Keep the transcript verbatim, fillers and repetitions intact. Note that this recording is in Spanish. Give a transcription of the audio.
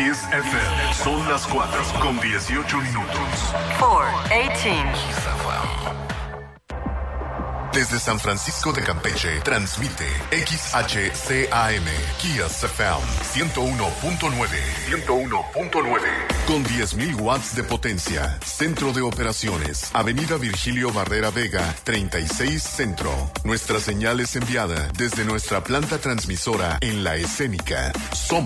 Kiss F M. Son las cuatro con dieciocho minutos. four eighteen. Desde San Francisco de Campeche, transmite X H C A M, Kiss F M, ciento uno punto nueve. ciento uno punto nueve. Con diez mil watts de potencia. Centro de operaciones. Avenida Virgilio Barrera Vega, treinta y seis Centro. Nuestra señal es enviada desde nuestra planta transmisora en La Escénica. Somos